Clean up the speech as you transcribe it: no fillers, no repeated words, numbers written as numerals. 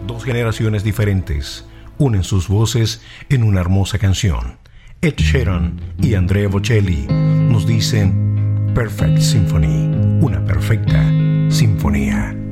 Dos generaciones diferentes unen sus voces en una hermosa canción. Ed Sheeran y Andrea Bocelli nos dicen Perfect Symphony, una perfecta sinfonía.